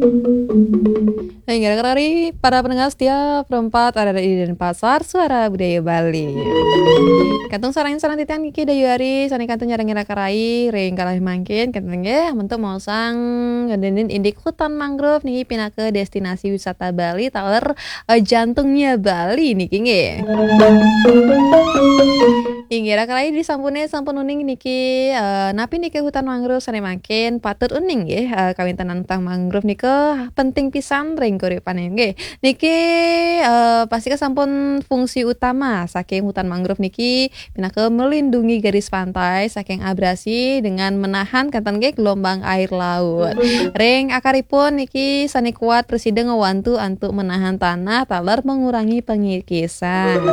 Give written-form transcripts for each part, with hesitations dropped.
Hingga kali para pendengar setia perempat ada di Denpasar Suara Budaya Bali. Kantung sarang titian Kiki Dayuari sani kantung nyarang karai ring kalah mangkin kantung ge mentuk mau sang ngedenin indik hutan mangrove nih pindah ke destinasi wisata Bali taler jantungnya Bali niki nge. Ingira kalai sampun uning niki napi niki hutan mangrove sane makin patut uning nggih kawintenan hutan mangrove nike penting pisan ring kuripan nggih. Niki pasti sampun fungsi utama saking hutan mangrove niki pinake melindungi garis pantai saking abrasi dengan menahan kanten nggih gelombang air laut. Ring akaripun niki sane kuat presiden ngewantu untuk menahan tanah taler mengurangi pengikisan.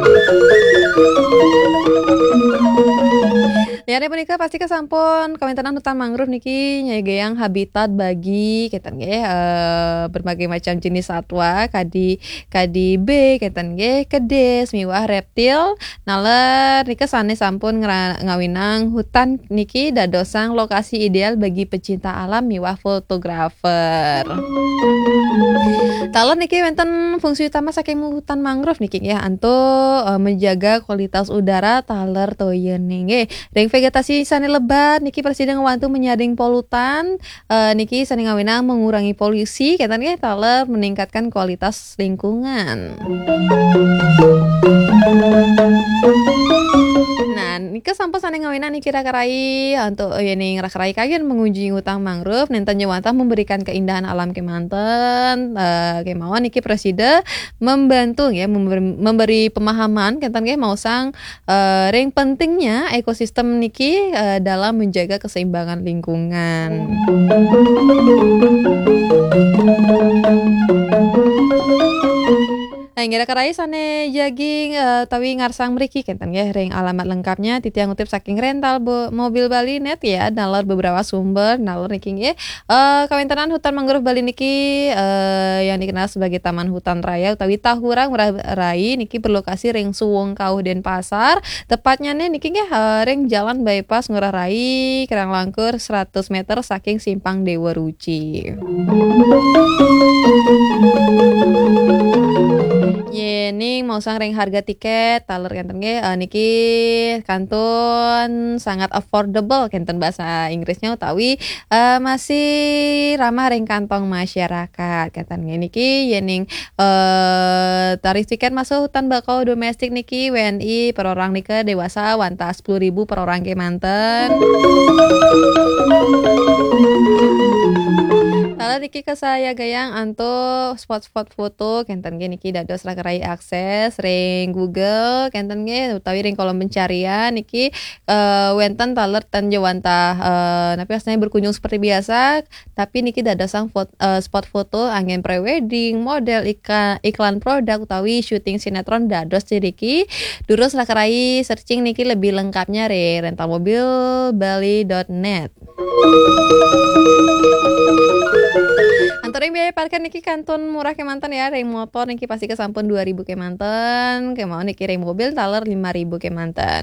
Liane punika pasti sampun kawintenan hutan mangrove niki nyegeyang habitat bagi keten nggih berbagai macam jenis satwa kadi B keten nggih kedes miwah reptil naler nika sanes sampun ngawinang hutan niki dadosang lokasi ideal bagi pecinta alam miwah fotografer. Taler niki wonten fungsi utama saking hutan mangrove niki ya untuk menjaga kualitas udara taler toyeun nggih. Ring vegetasi sane lebat niki presiden ngewantu menyaring polutan niki sane ngawinang mengurangi polusi ketan nggih taler meningkatkan kualitas lingkungan. Nah, niki sampun sane ngawinang niki rakarai untuk yening rakarai kagen mengunjungi hutan mangrove nenten nyewantah memberikan keindahan alam kemanten kemauan niki presiden membantu ya memberi pemahaman kentan nggih mau sang ring pentingnya ekosistem niki dalam menjaga keseimbangan lingkungan. Nah, ngira karai sane jaging tawi ngarsang mriki kenten nggih ring alamat lengkapnya titiang ngutip saking rental mobil Bali net ya nalar beberapa sumber nalar niki nggih kawintenan hutan mangrove Bali niki yang dikenal sebagai Taman Hutan Raya utawi Tahurang Rai niki berlokasi ring Suwung Kauh Denpasar tepatnya niki nggih ring Jalan Bypass Ngurah Rai Kerang Langkur 100 meter saking Simpang Dewa Ruci. Yening mau sang ring harga tiket taler kenten nggih niki kantun sangat affordable kenten bahasa Inggrisnya utawi masih ramah ring kantong masyarakat kenten niki yening tarif tiket masuk hutan bakau domestik niki WNI per orang niki dewasa wanta 10.000 per orang kemanten. Taler niki ke saya gayang anto spot-spot foto kenten nggih niki dados rakarai akses ring Google kenten nggih utawi ring kolom pencarian niki wenten taler tan jawantah napi asline berkunjung seperti biasa tapi niki dadosang spot foto angin prewedding model iklan produk utawi syuting sinetron dados diriki durus rakarai searching niki lebih lengkapnya re rentalmobilbali.net. Antoring biaya parkir niki kantun murah kemanten ya ring motor niki pasti kesampun 2.000 kemanten kemau niki ring mobil taler 5.000 kemanten.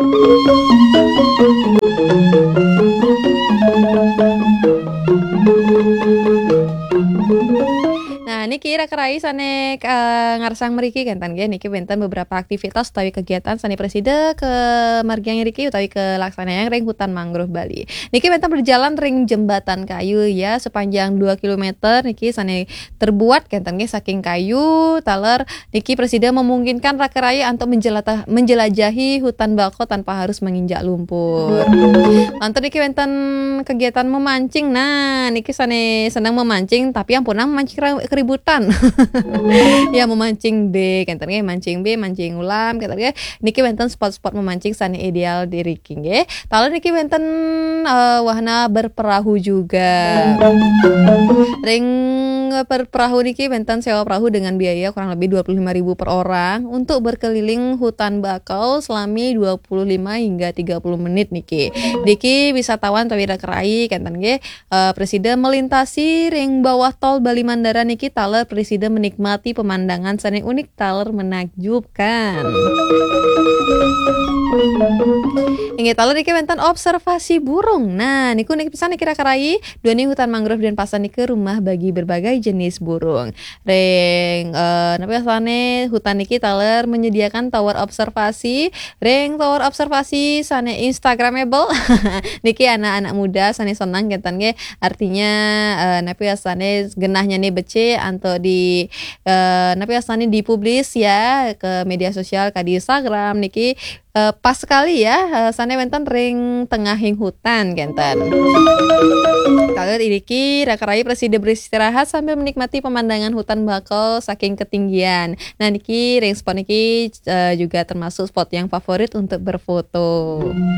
Nah, niki rakarai sane ngarsang mriki kenten nggih niki wenten beberapa aktivitas utawi kegiatan sane presiden ke margiang niki utawi ke laksanaan ring hutan mangrove Bali. Niki wenten berjalan ring jembatan kayu ya sepanjang 2 km niki sane terbuat kenten nggih saking kayu taler niki presiden memungkinkan rakarai untuk menjelajahi hutan bakau tanpa harus menginjak lumpur. Lantur niki wenten kegiatan memancing. Nah, niki sane senang memancing tapi ampunang memancing keributan. Ya memancing B, kenten nggih mancing B, mancing ulam, kenten nggih niki wenten spot-spot memancing sane ideal diri nggih. Taler niki wenten wahana berperahu juga. Ring per perahu niki benten sewa perahu dengan biaya kurang lebih 25.000 per orang untuk berkeliling hutan bakau selama 25 hingga 30 menit niki. Diki wisatawan tawi kerai kenten ge presiden melintasi ring bawah tol Bali Mandara niki taler presiden menikmati pemandangan sane unik taler menakjubkan. Ingat taler niki benten observasi burung. Nah, niku niki pisan kira karai dua nih hutan mangrove dan pasan niki rumah bagi berbagai jenis burung. Reng napa sane hutan niki taler menyediakan tower observasi, reng tower observasi sane instagramable. Niki anak-anak muda sane senang kentan ge artinya napa sane genahnya nih bece anto di napa sane dipublis ya ke media sosial ka di Instagram niki pas sekali ya sane wenten ring tengahing hutan kenten. Kalian idiki rakarai presiden beristirahat sambil menikmati pemandangan hutan bakau saking ketinggian. Nah niki ring spot niki juga termasuk spot yang favorit untuk berfoto.